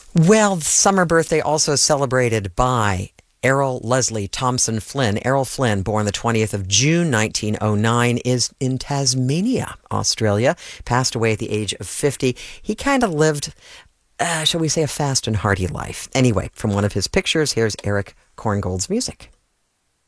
Well, summer birthday also celebrated by Errol Leslie Thompson Flynn. Errol Flynn, born the 20th of June 1909, is in Tasmania, Australia. Passed away at the age of 50. He kind of lived, shall we say, a fast and hearty life. Anyway, from one of his pictures, here's Eric Korngold's music.